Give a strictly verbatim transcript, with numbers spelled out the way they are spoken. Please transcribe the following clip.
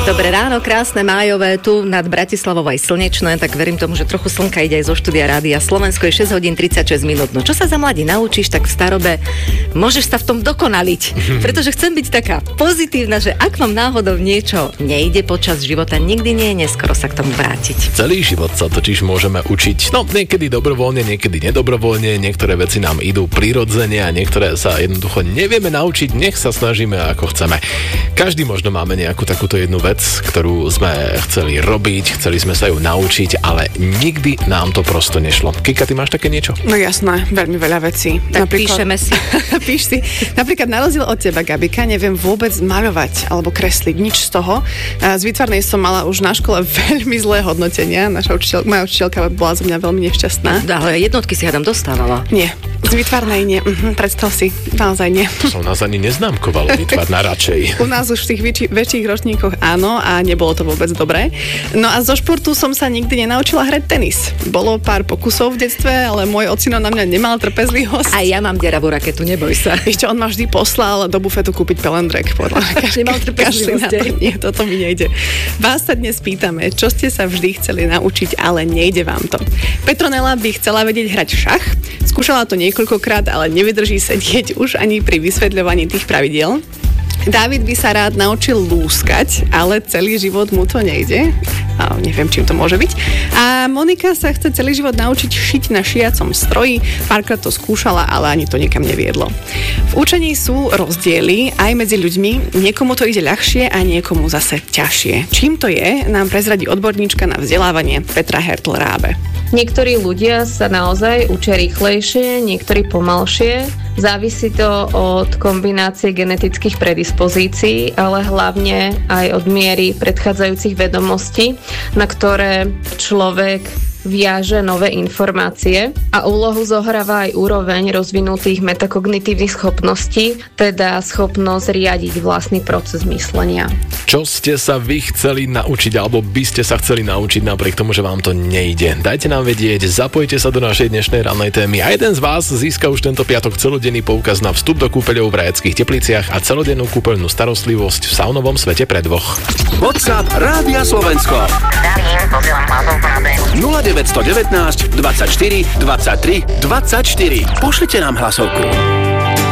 Dobré ráno, krásne májové, tu nad Bratislavou aj slnečné, tak verím tomu, že trochu slnka ide aj zo štúdia Rádia Slovensko, je šesť hodín tridsaťšesť minút. No čo sa za mladí naučíš, tak v starobe môžeš sa v tom dokonaliť, pretože chcem byť taká pozitívna, že ak vám náhodou niečo nejde počas života, nikdy nie je neskoro sa k tomu vrátiť. Celý život sa totiž môžeme učiť, no niekedy dobrovoľne, niekedy nedobrovoľne, niektoré veci nám idú prirodzene a niektoré sa jednoducho nevieme naučiť, nech sa snažíme ako chceme. Každý možno máme nejakú takúto jednu vec, ktorú sme chceli robiť, chceli sme sa ju naučiť, ale nikdy nám to prosto nešlo. Kika, ty máš také niečo? No jasné, veľmi veľa vecí. Tak napríklad, píšeme si. Píš si. Napríklad na rozdiel od teba, Gabika, neviem vôbec maľovať alebo kresliť, nič z toho. Z výtvarnej som mala už na škole veľmi zlé hodnotenia. Naša učiteľ, moja učiteľka bola zo mňa veľmi nešťastná. Ale jednotky si hádam dostávala. Nie. Z výtvarnej nie. Mhm, predstav si, naozaj nie. To som nás ani neznámkoval, výtvarná radšej. U nás už v tých väčši- väčších ročníkoch áno a nebolo to vôbec dobré. No a zo športu som sa nikdy nenaučila hrať tenis. Bolo pár pokusov v detstve, ale môj ocino na mňa nemal trpezlivosť. A ja mám deravú raketu, neboj sa. Ešte on ma vždy poslal do bufetu kúpiť pelendrek. Podľa nemal trpezlivosť. Nie, toto mi nejde. Vás sa dnes pýtame, čo ste sa vždy chceli naučiť, ale nejde vám to. Petronela by chcela vedieť hrať šach. Skúšala to niekoľkokrát, ale nevydrží sedieť už ani pri vysvetľovaní tých pravidiel. Dávid by sa rád naučil lúskať, ale celý život mu to nejde. A neviem, čím to môže byť. A Monika sa chce celý život naučiť šiť na šijacom stroji. Párkrát to skúšala, ale ani to niekam neviedlo. V učení sú rozdiely aj medzi ľuďmi. Niekomu to ide ľahšie a niekomu zase ťažšie. Čím to je, nám prezradí odborníčka na vzdelávanie Petra Hertl-Rábe. Niektorí ľudia sa naozaj učia rýchlejšie, niektorí pomalšie. Závisí to od kombinácie genetických predispozícií, ale hlavne aj od miery predchádzajúcich vedomostí, na ktoré človek viaže nové informácie a úlohu zohráva aj úroveň rozvinutých metakognitívnych schopností, teda schopnosť riadiť vlastný proces myslenia. Čo ste sa vy chceli naučiť, alebo by ste sa chceli naučiť napriek tomu, že vám to nejde? Dajte nám vedieť, zapojte sa do našej dnešnej rannej témy a jeden z vás získa už tento piatok celodenný poukaz na vstup do kúpeľov v Rajeckých Tepliciach a celodennú kúpeľnú starostlivosť v saunovom svete pre dvoch. WhatsApp Rádia Slovensko. nula deväť jedna deväť dvadsaťštyri dvadsaťtri dvadsaťštyri. Pošlite nám hlasovku.